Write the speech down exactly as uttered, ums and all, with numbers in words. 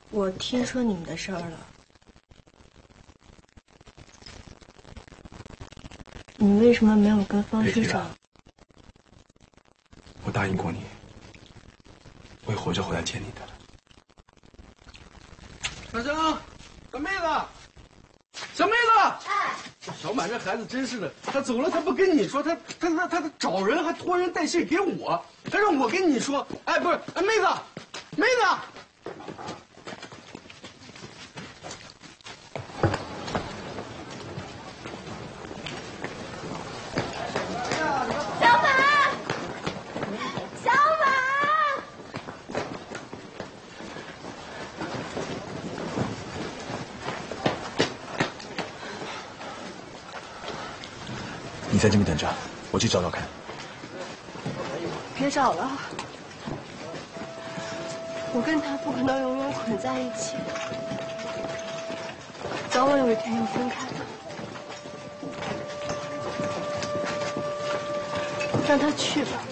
我听说你们的事儿了。你为什么没有跟方师长？ 我答应过你，会活着回来见你的。 小香，小妹子，小妹子，哎，小满这孩子真是的，他走了他不跟你说，他他他他他找人还托人带信给我，还让我跟你说。哎，不是，哎，妹子，妹子。 你在这边等着，我去找找看。 别找了，我跟他不可能永远捆在一起，早晚有一天要分开的。让他去吧。